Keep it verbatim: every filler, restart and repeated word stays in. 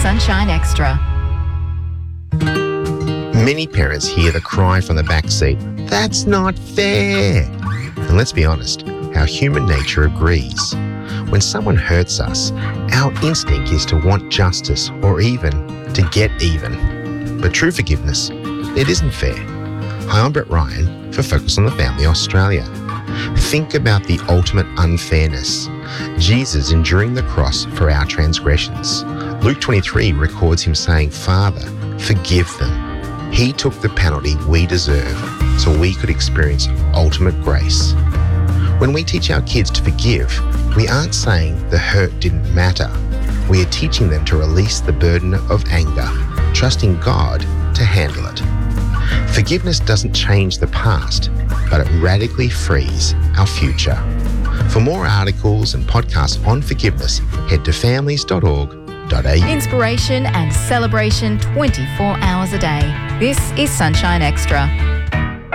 Sunshine Extra. Many parents hear the cry from the backseat, "That's not fair." And let's be honest, our human nature agrees. When someone hurts us, our instinct is to want justice or even to get even. But true forgiveness, it isn't fair. Hi, I'm Brett Ryan for Focus on the Family Australia. Think about the ultimate unfairness. Jesus enduring the cross for our transgressions. Luke twenty-three records him saying, "Father, forgive them." He took the penalty we deserve so we could experience ultimate grace. When we teach our kids to forgive, we aren't saying the hurt didn't matter. We are teaching them to release the burden of anger, trusting God to handle it. Forgiveness doesn't change the past, but it radically frees our future. For more articles and podcasts on forgiveness, head to families dot org dot a u. Inspiration and celebration twenty-four hours a day. This is Sunshine Extra.